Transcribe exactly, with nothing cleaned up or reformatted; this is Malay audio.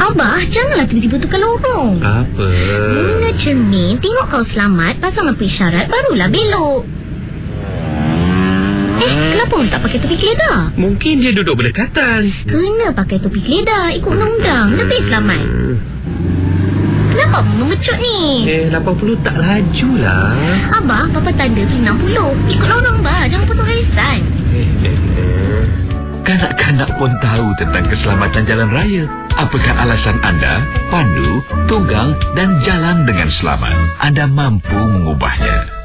Abah, janganlah tiba-tiba tukar lorong. Apa? Guna cermin, tengok kau selamat, pasang lampu isyarat, barulah belok. Eh, kenapa orang tak pakai topi keledar? Mungkin dia duduk berdekatan. Kena pakai topi keledar, ikut undang-undang. Lebih selamat. Kenapa mengecut ni? Eh, lapan puluh tak laju lah. Abah, Papa tanda tu enam puluh. Ikut lorong, bah. Jangan potong harisan. Eh, eh, eh. Kanak-kanak pun tahu tentang keselamatan jalan raya. Apakah alasan anda pandu, tunggang dan jalan dengan selamat? Anda mampu mengubahnya.